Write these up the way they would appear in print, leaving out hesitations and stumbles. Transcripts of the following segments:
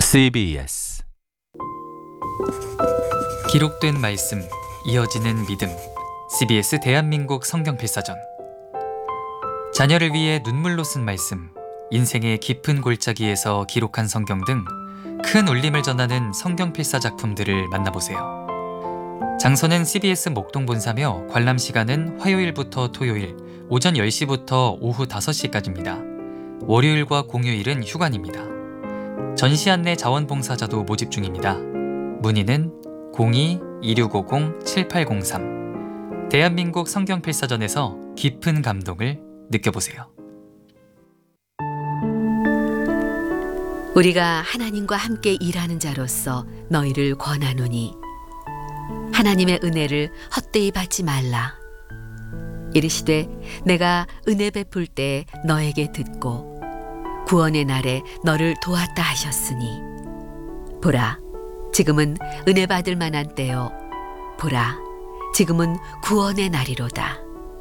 CBS 기록된 말씀, 이어지는 믿음. CBS 대한민국 성경필사전. 자녀를 위해 눈물로 쓴 말씀, 인생의 깊은 골짜기에서 기록한 성경 등 큰 울림을 전하는 성경필사 작품들을 만나보세요. 장소는 CBS 목동본사며 관람 시간은 화요일부터 토요일 오전 10시부터 오후 5시까지입니다. 월요일과 공휴일은 휴관입니다. 전시 안내 자원봉사자도 모집 중입니다. 문의는 02-2650-7803. 대한민국 성경필사전에서 깊은 감동을 느껴보세요. 우리가 하나님과 함께 일하는 자로서 너희를 권하노니 하나님의 은혜를 헛되이 받지 말라. 이르시되 내가 은혜 베풀 때 너에게 듣고 구원의 날에 너를 도왔다 하셨으니 보라 지금은 은혜 받을 만한 때요 보라 지금은 구원의 날이로다.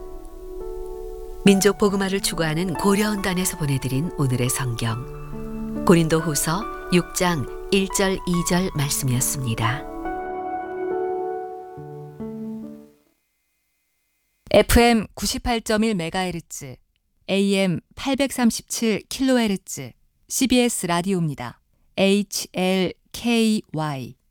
민족 복음화를 추구하는 고려언단에서 보내드린 오늘의 성경 고린도후서 6장 1절 2절 말씀이었습니다. FM 98.1MHz, AM 837kHz, CBS 라디오입니다. HLKY